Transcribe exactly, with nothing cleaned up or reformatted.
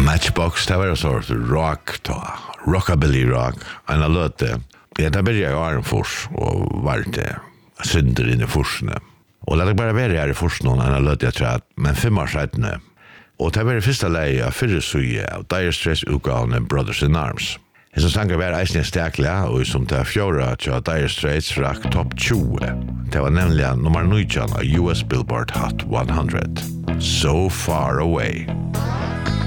Matchbox, det var en sort rock, ta, rockabilly rock, en av løte. Ja, da begynte jeg å være en fors, og var det synder inn i forsene. Og la det bare være her i forsene, en av løte jeg tror, men fem år siden. Og det var det første leie av fyrre suge av Dire Straits utgavene Brothers in Arms. Jeg som sanger var eisende steklig, og som til fjorda til Dire Straits rakk topp tjue. Det var nemlig nummer nitton av U S Billboard Hot one hundred. So Far Away.